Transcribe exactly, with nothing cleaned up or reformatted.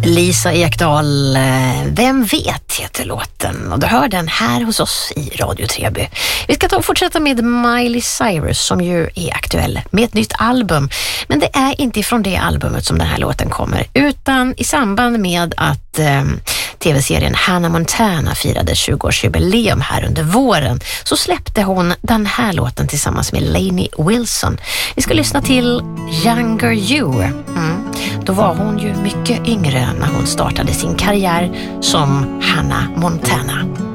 Lisa Ekdahl, Vem vet heter låten, och du hör den här hos oss i Radio Treby. Vi ska ta och fortsätta med Miley Cyrus som ju är aktuell med ett nytt album, men det är inte ifrån det albumet som den här låten kommer, utan i samband med att eh, tv-serien Hannah Montana firade tjugo-årsjubileum här under våren, så släppte hon den här låten tillsammans med Lainey Wilson. Vi ska lyssna till Younger You. Mm. Då var hon ju mycket yngre när hon startade sin karriär som Hannah Montana.